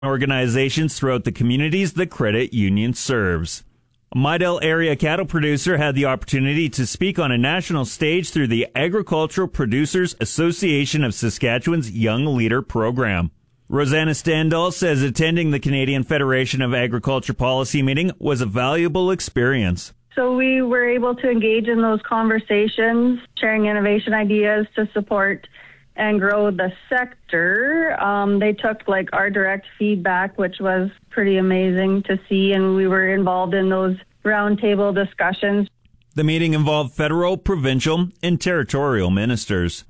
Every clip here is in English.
organizations throughout the communities the credit union serves. A Midale area cattle producer had the opportunity to speak on a national stage through the Agricultural Producers Association of Saskatchewan's Young Leader program. Rosanna Standall says attending the Canadian Federation of Agriculture Policy meeting was a valuable experience. So we were able to engage in those conversations, sharing innovation ideas to support and grow the sector. They took our direct feedback, which was pretty amazing to see, and we were involved in those roundtable discussions. The meeting involved federal, provincial, and territorial ministers.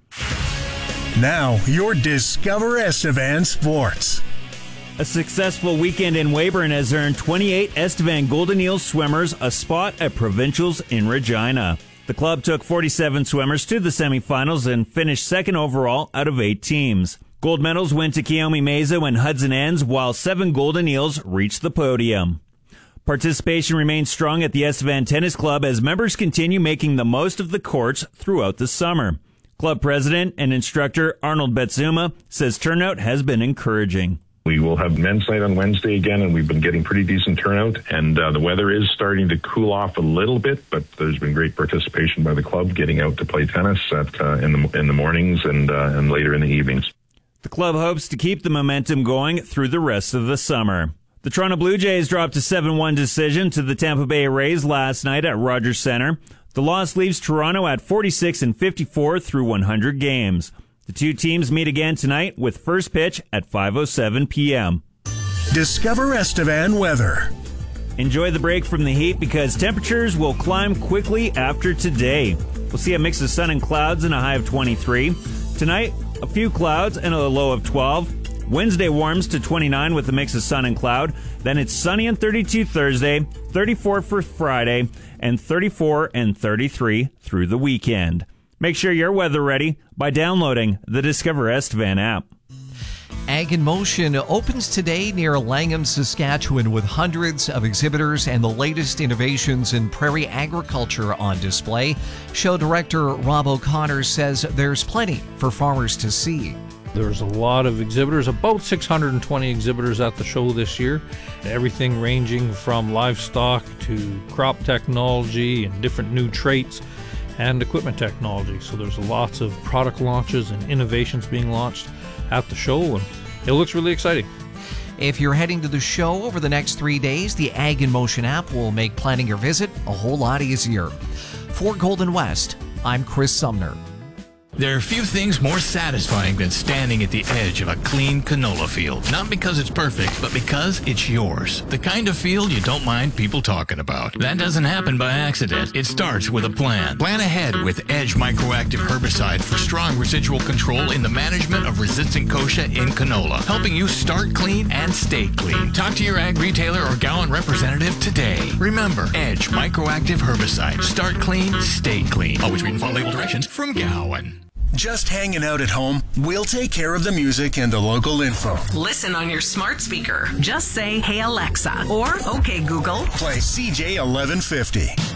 Now, your Discover Estevan Sports. A successful weekend in Weyburn has earned 28 Estevan Golden Eels swimmers a spot at provincials in Regina. The club took 47 swimmers to the semifinals and finished second overall out of 8 teams. Gold medals went to Kiyomi Meza and Hudson Ends, while 7 Golden Eels reached the podium. Participation remains strong at the Estevan Tennis Club as members continue making the most of the courts throughout the summer. Club president and instructor Arnold Betsuma says turnout has been encouraging. We will have men's night on Wednesday again, and we've been getting pretty decent turnout. And the weather is starting to cool off a little bit, but there's been great participation by the club getting out to play tennis in the mornings and later in the evenings. The club hopes to keep the momentum going through the rest of the summer. The Toronto Blue Jays dropped a 7-1 decision to the Tampa Bay Rays last night at Rogers Centre. The loss leaves Toronto at 46-54 through 100 games. The two teams meet again tonight with first pitch at 5:07 p.m. Discover Estevan weather. Enjoy the break from the heat because temperatures will climb quickly after today. We'll see a mix of sun and clouds and a high of 23. Tonight, a few clouds and a low of 12. Wednesday warms to 29 with a mix of sun and cloud. Then it's sunny and 32 Thursday, 34 for Friday, and 34 and 33 through the weekend. Make sure you're weather ready by downloading the Discover Estevan app. Ag in Motion opens today near Langham, Saskatchewan, with hundreds of exhibitors and the latest innovations in prairie agriculture on display. Show director Rob O'Connor says there's plenty for farmers to see. There's a lot of exhibitors, about 620 exhibitors at the show this year. Everything ranging from livestock to crop technology and different new traits and equipment technology. So there's lots of product launches and innovations being launched at the show, and it looks really exciting. If you're heading to the show over the next 3 days, the Ag in Motion app will make planning your visit a whole lot easier. For Golden West, I'm Chris Sumner. There are few things more satisfying than standing at the edge of a clean canola field. Not because it's perfect, but because it's yours. The kind of field you don't mind people talking about. That doesn't happen by accident. It starts with a plan. Plan ahead with Edge Microactive Herbicide for strong residual control in the management of resistant kochia in canola, helping you start clean and stay clean. Talk to your ag retailer or Gowan representative today. Remember, Edge Microactive Herbicide. Start clean, stay clean. Always read and follow label directions from Gowan. Just hanging out at home? We'll take care of the music and the local info. Listen on your smart speaker. Just say, "Hey Alexa," or "Okay Google." Play CJ 1150.